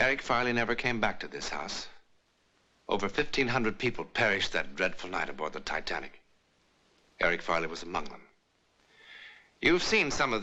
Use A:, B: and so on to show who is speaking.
A: Eric Farley never came back to this house. Over 1,500 people perished that dreadful night aboard the Titanic. Eric Farley was among them. You've seen some of